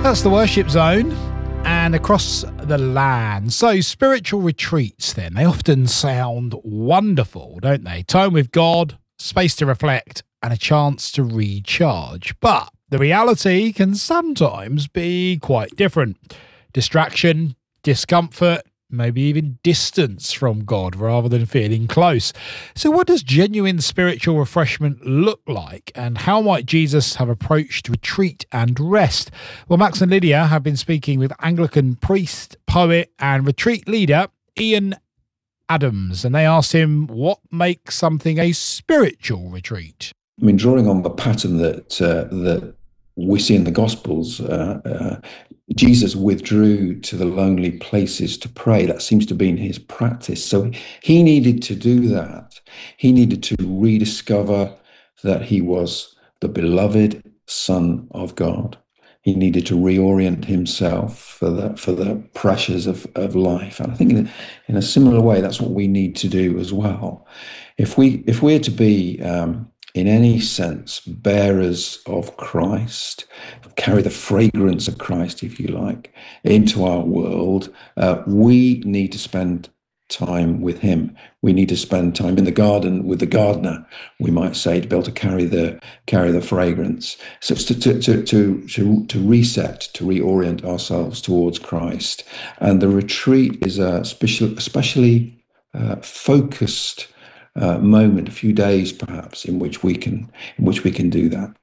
That's the Worship Zone and Across the Land. So spiritual retreats then, they often sound wonderful, don't they? Time with God, space to reflect and a chance to recharge. But the reality can sometimes be quite different. Distraction, discomfort, maybe even distance from God rather than feeling close. So what does genuine spiritual refreshment look like, and how might Jesus have approached retreat and rest? Well, Max and Lydia have been speaking with Anglican priest, poet and retreat leader Ian Adams, and they asked him what makes something a spiritual retreat. I mean, drawing on the pattern that we see in the Gospels, Jesus withdrew to the lonely places to pray. That seems to be in his practice. So he needed to do that. He needed to rediscover that he was the beloved Son of God. He needed to reorient himself for the pressures of life. And I think in a similar way, that's what we need to do as well. If we're to be in any sense, bearers of Christ, carry the fragrance of Christ, if you like, into our world, we need to spend time with him. We need to spend time in the garden with the gardener, we might say, to be able to carry the fragrance. So it's to reset, to reorient ourselves towards Christ. And the retreat is a especially focused moment, a few days perhaps, in which we can do that.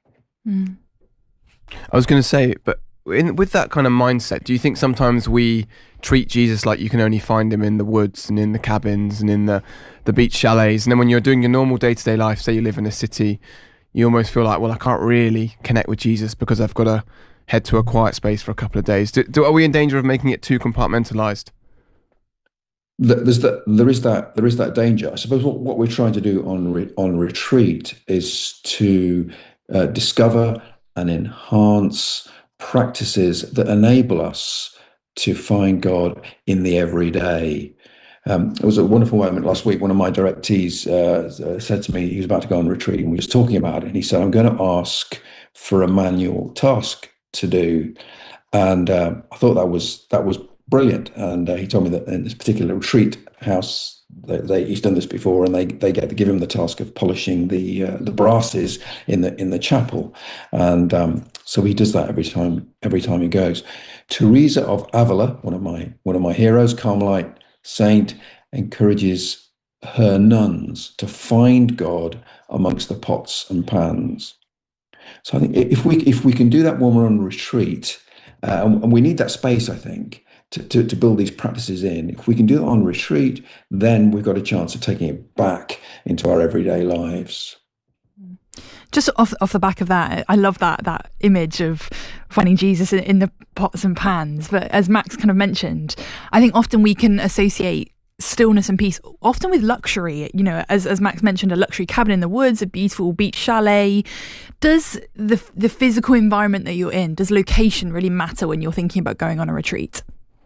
I was going to say, but with that kind of mindset, do you think sometimes we treat Jesus like you can only find him in the woods and in the cabins and in the beach chalets, and then when you're doing your normal day-to-day life, say you live in a city, you almost feel like, well, I can't really connect with Jesus because I've got to head to a quiet space for a couple of days. Are we in danger of making it too compartmentalized? There is that danger. I suppose what we're trying to do on retreat is to discover and enhance practices that enable us to find God in the everyday. It was a wonderful moment last week. One of my directees said to me, he was about to go on retreat, and we were just talking about it, and he said, I'm going to ask for a manual task to do. And I thought that was brilliant. And he told me that in this particular retreat house, he's done this before, and they get to give him the task of polishing the brasses in the chapel, and so he does that every time he goes. Teresa of Avila, one of my heroes, Carmelite saint, encourages her nuns to find God amongst the pots and pans. So I think if we can do that when we're on retreat, and we need that space, I think, to build these practices in. If we can do it on retreat, then we've got a chance of taking it back into our everyday lives. Just off the back of that, I love that image of finding Jesus in the pots and pans. But as Max kind of mentioned, I think often we can associate stillness and peace often with luxury. You know, as Max mentioned, a luxury cabin in the woods, a beautiful beach chalet. Does the physical environment that you're in, does location really matter when you're thinking about going on a retreat?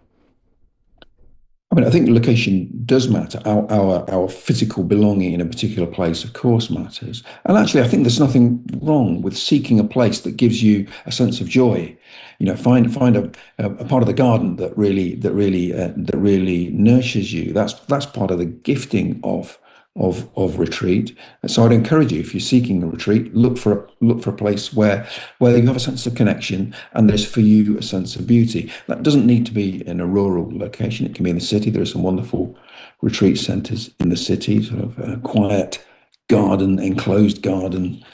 I mean, I think location does matter. Our physical belonging in a particular place, of course, matters. And actually, I think there's nothing wrong with seeking a place that gives you a sense of joy. You know, find a part of the garden that really nurtures you. That's part of the gifting of retreat. So I'd encourage you, if you're seeking a retreat, look for a place where you have a sense of connection and there's for you a sense of beauty. That doesn't need to be in a rural location. It can be in the city. There are some wonderful retreat centres in the city, sort of quiet garden, enclosed garden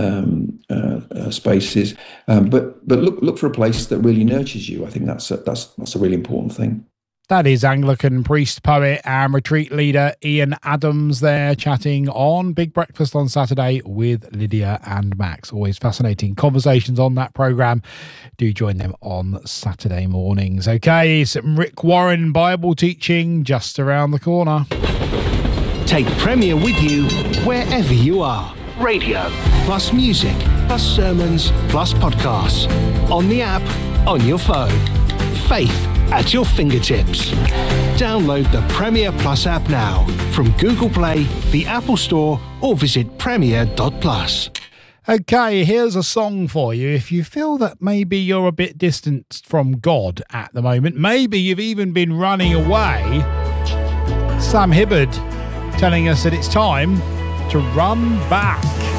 spaces. But look for a place that really nurtures you. I think that's a really important thing. That is Anglican priest, poet and retreat leader Ian Adams there, chatting on Big Breakfast on Saturday with Lydia and Max. Always fascinating conversations on that programme. Do join them on Saturday mornings. Okay, some Rick Warren Bible teaching just around the corner. Take Premier with you wherever you are. Radio, plus music, plus sermons, plus podcasts. On the app, on your phone. Faith at your fingertips. Download the Premier Plus app now from Google Play, the Apple Store, or visit premier.plus. Okay, here's a song for you. If you feel that maybe you're a bit distant from God at the moment, maybe you've even been running away, Sam Hibbard telling us that it's time to run back.